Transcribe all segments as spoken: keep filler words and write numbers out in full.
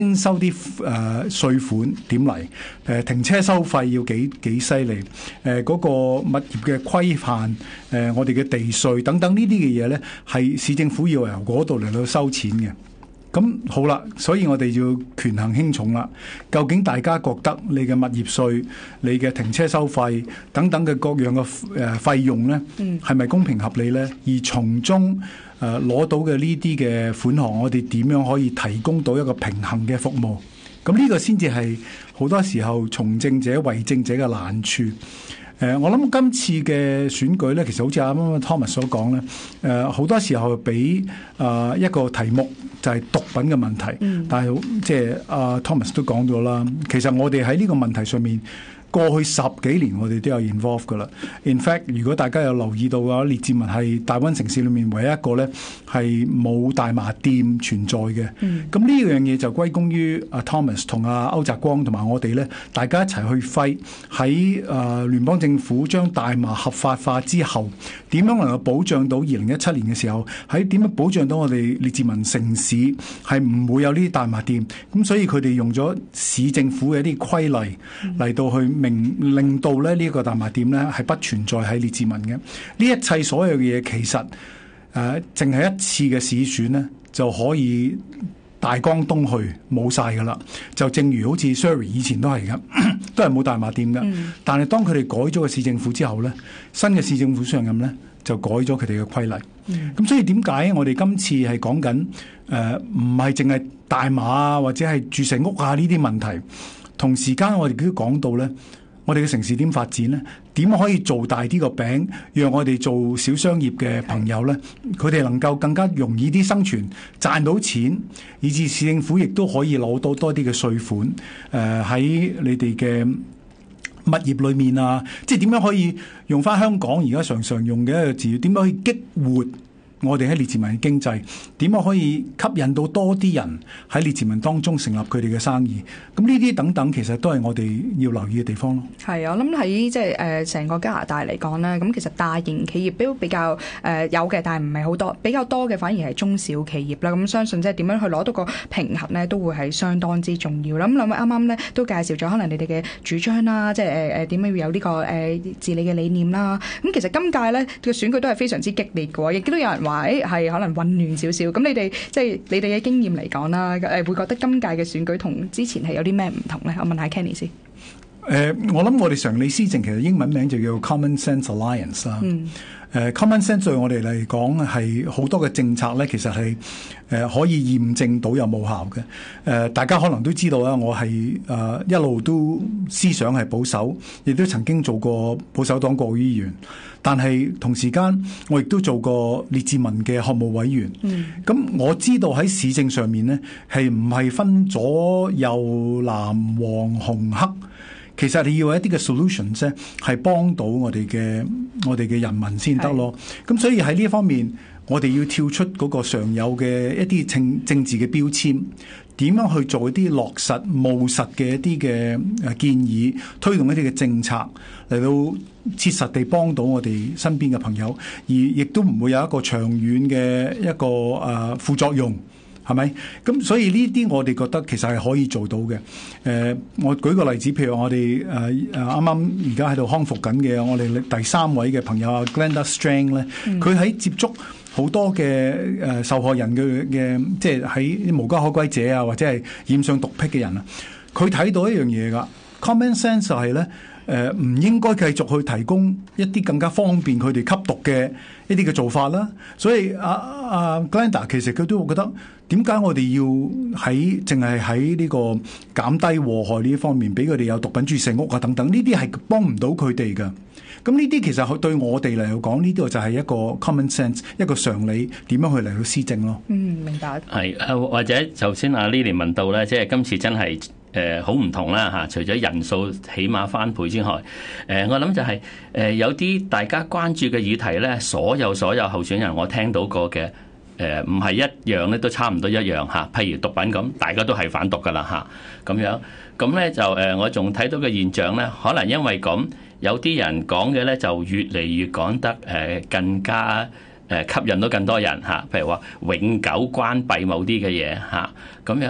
徵收啲誒稅款點嚟？誒停車收費要幾幾犀利？誒嗰個物業嘅規範，誒我哋嘅地稅等等呢啲嘅嘢咧，係市政府要由嗰度嚟到收錢嘅。咁好啦，所以我哋要權衡輕重啦。究竟大家覺得你嘅物業稅、你嘅停車收費等等嘅各樣嘅誒費用咧，係咪公平合理咧？而從中誒攞到嘅呢啲嘅款項，我哋點樣可以提供到一個平衡嘅服務？咁呢個先至係好多時候從政者為政者嘅難處。誒，我諗今次嘅選舉咧，其實好似啱啱 Thomas 所講咧，誒好多時候俾誒一個題目就係毒品嘅問題，嗯、但係即係阿 Thomas 都講咗啦，其實我哋喺呢個問題上面，過去十幾年我哋都有 involve 噶啦。In fact， 如果大家有留意到嘅話，列治文係大灣城市裏面唯一一個咧係冇大麻店存在嘅。咁呢、嗯、樣嘢就歸功於阿 Thomas 同阿歐澤光同埋我哋咧，大家一齊去揮喺誒聯邦政府將大麻合法化之後，點樣能夠保障到二零一七年嘅時候，喺點樣保障到我哋列治文城市係唔會有呢啲大麻店？咁所以佢哋用咗市政府嘅一啲規例嚟到去。明令到咧呢個大麻店咧係不存在喺列治文嘅。呢一切所有嘅嘢其實誒淨係一次嘅市選咧就可以大江東去冇晒噶啦。就正如好似 Surrey 以前都係噶，都係冇大麻店噶。嗯、但係當佢哋改咗個市政府之後咧，新嘅市政府上任咧就改咗佢哋嘅規例。咁、嗯、所以點解我哋今次係講緊誒唔係淨係大麻啊或者係住成屋啊呢啲問題？同時間我哋都講到咧，我哋嘅城市點發展咧？點可以做大啲個餅，讓我哋做小商業嘅朋友咧，佢哋能夠更加容易啲生存，賺到錢，以至市政府亦都可以攞到多啲嘅稅款。誒、呃、喺你哋嘅物業裏面啊，即係點樣可以用翻香港而家常常用嘅一個字，點樣可以激活我哋喺列治文嘅經濟，點樣可以吸引到多啲人喺列治文當中成立佢哋嘅生意？咁呢啲等等，其實都係我哋要留意嘅地方咯。係啊，我諗喺即係誒成個加拿大嚟講咧，咁其實大型企業都比較誒、呃、有嘅，但係唔係好多，比較多嘅反而係中小企業啦。咁相信即係點樣去攞到個平衡咧，都會係相當之重要啦。咁兩位啱啱咧都介紹咗可能你哋嘅主張啦，即係誒誒點樣要有呢、這個誒、呃、治理嘅理念啦。咁其實今屆咧嘅選舉都係非常之激烈嘅，亦都有人話。話誒係可能混亂少少，咁你哋即係你哋嘅經驗嚟講啦，誒會覺得今屆嘅選舉同之前係有啲咩唔同咧？我問下 Kenny 先。誒、 呃，我諗我哋常理施政其實英文名就叫 Common Sense Alliance 啦。嗯。誒、呃、Common Sense 對我哋嚟講係好多嘅政策咧，其實係誒、呃、可以驗證到有冇效嘅。誒、呃、大家可能都知道啦，我係誒、呃、一路都思想係保守，亦都曾經做過保守黨國會議員。但係同時間，我亦都做過列治文嘅學務委員。嗯，咁我知道喺市政上面咧，係唔係分左右藍黃紅黑？其實你要一啲嘅 solutions 啫，係幫到我哋嘅我哋嘅人民先得咯。咁所以喺呢一方面，我哋要跳出嗰個常有嘅一啲政政治嘅標籤，點樣去做一啲落實務實嘅一啲嘅誒建議，推動一啲嘅政策嚟到切實地幫到我哋身邊嘅朋友，而亦都唔會有一個長遠嘅一個誒、呃、副作用。係咪？咁所以呢啲我哋覺得其實係可以做到嘅。誒、呃，我舉個例子，譬如我哋誒誒啱啱而家喺度康復緊嘅我哋第三位嘅朋友啊 Glenda Strang 咧，佢喺、嗯、接觸好多嘅誒、呃、受害人嘅嘅，即係喺無家可歸者啊，或者係染上毒癖嘅人啊，佢睇到一樣嘢㗎。Common sense 就係咧。誒唔、呃、應該繼續去提供一啲更加方便佢哋吸毒嘅一啲嘅做法啦，所以阿阿 Glenda 其實佢都會覺得點解我哋要喺淨係喺呢個減低禍害呢方面，俾佢哋有毒品注射屋啊等等，呢啲係幫唔到佢哋㗎。咁呢啲其實對我哋嚟講，呢啲就係一個 common sense， 一個常理，點樣去嚟到施政咯。 嗯，明白。 係啊，或者頭先阿 Lily 問到咧，即係今次真係。誒好唔同啦嚇，除咗人數起碼翻倍之外，誒、呃、我諗就係、是、誒、呃、有啲大家關注嘅議題咧，所有所有候選人我聽到過嘅誒唔係一樣咧，都差唔多一樣嚇。譬如毒品咁，大家都係反毒噶啦嚇，咁樣咁咧就誒、呃、我仲睇到嘅現象咧，可能因為咁有啲人講嘅咧就越嚟越講得誒更加誒吸引到更多人嚇，譬如話永久關閉某啲嘅嘢嚇咁樣。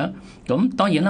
咁當然啦。